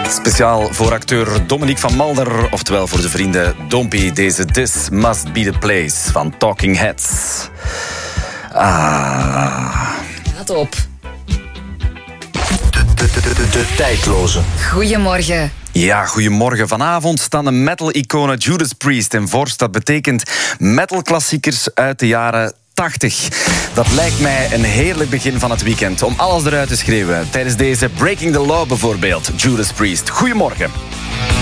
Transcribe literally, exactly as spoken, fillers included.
Speciaal voor acteur Dominique van Malder, oftewel voor de vrienden Dompie, deze This Must Be The Place van Talking Heads. Ah. Laat op. De, de, de, de, de tijdloze. Goedemorgen. Ja, goedemorgen. Vanavond staan de metal-iconen Judas Priest in Vorst. Dat betekent metal-klassiekers uit de jaren tachtig. Dat lijkt mij een heerlijk begin van het weekend om alles eruit te schreeuwen. Tijdens deze Breaking the Law bijvoorbeeld. Judas Priest. Goedemorgen.